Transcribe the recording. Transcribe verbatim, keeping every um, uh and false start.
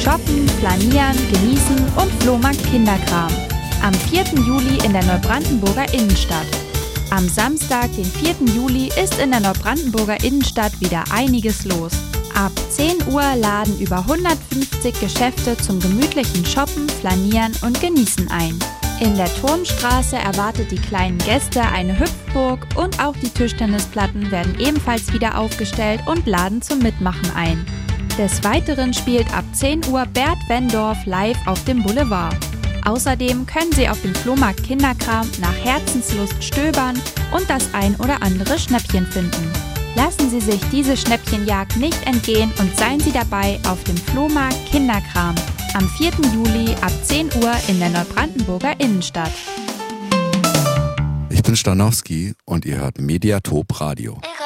Shoppen, Flanieren, Genießen und Flohmarkt Kinderkram. Am vierten Juli in der Neubrandenburger Innenstadt. Am Samstag, den vierten Juli, ist in der Neubrandenburger Innenstadt wieder einiges los. Ab zehn Uhr laden über hundertfünfzig Geschäfte zum gemütlichen Shoppen, Flanieren und Genießen ein. In der Turmstraße erwartet die kleinen Gäste eine Hüpfburg und auch die Tischtennisplatten werden ebenfalls wieder aufgestellt und laden zum Mitmachen ein. Des Weiteren spielt ab zehn Uhr Bert Wendorf live auf dem Boulevard. Außerdem können Sie auf dem Flohmarkt Kinderkram nach Herzenslust stöbern und das ein oder andere Schnäppchen finden. Lassen Sie sich diese Schnäppchenjagd nicht entgehen und seien Sie dabei auf dem Flohmarkt Kinderkram am vierten Juli ab zehn Uhr in der Neubrandenburger Innenstadt. Ich bin Stanowski und ihr hört Mediatop Radio.